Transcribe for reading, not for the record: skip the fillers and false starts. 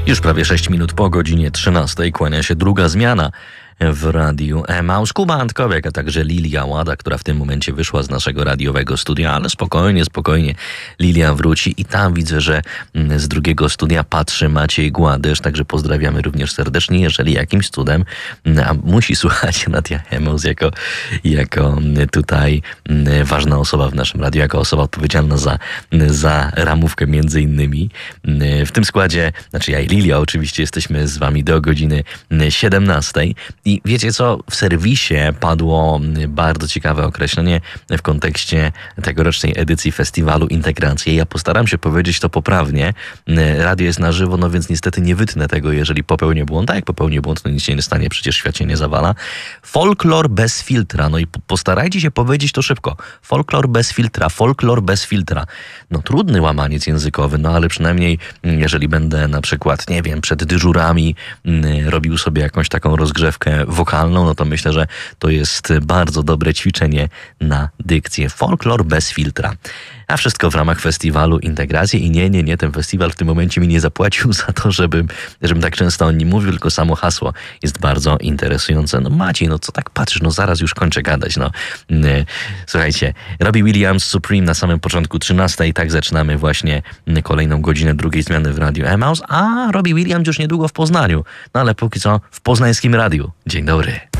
Już prawie 6 minut po godzinie 13 kłania się druga zmiana w Radiu Emaus. Kuba Antkowiak, a także Lilia Łada, która w tym momencie wyszła z naszego radiowego studia, ale spokojnie, Lilia wróci i tam widzę, że z drugiego studia patrzy Maciej Gładysz, także pozdrawiamy również serdecznie, jeżeli jakimś cudem a musi słuchać Radia Emaus jako tutaj ważna osoba w naszym radiu, jako osoba odpowiedzialna za ramówkę między innymi. W tym składzie, znaczy ja i Lilia oczywiście jesteśmy z wami do godziny 17. I wiecie co? W serwisie padło bardzo ciekawe określenie w kontekście tegorocznej edycji festiwalu Integracji. Ja postaram się powiedzieć to poprawnie. Radio jest na żywo, no więc niestety nie wytnę tego, jeżeli popełnię błąd. A jak popełnię błąd, to nic się nie stanie, przecież świat się nie zawala. Folklor bez filtra. No i postarajcie się powiedzieć to szybko. Folklor bez filtra. No trudny łamaniec językowy, no ale przynajmniej jeżeli będę na przykład, nie wiem, przed dyżurami robił sobie jakąś taką rozgrzewkę wokalną, no to myślę, że to jest bardzo dobre ćwiczenie na dykcję. Folklor bez filtra. A wszystko w ramach festiwalu Integracji i nie, ten festiwal w tym momencie mi nie zapłacił za to, żebym tak często o nim mówił, tylko samo hasło jest bardzo interesujące. No Maciej, no co tak patrzysz, no zaraz już kończę gadać, no. Słuchajcie, Robbie Williams, Supreme na samym początku 13 i tak zaczynamy właśnie kolejną godzinę drugiej zmiany w Radiu Emaus, a Robbie Williams już niedługo w Poznaniu, no ale póki co w poznańskim radiu. Dzień dobry.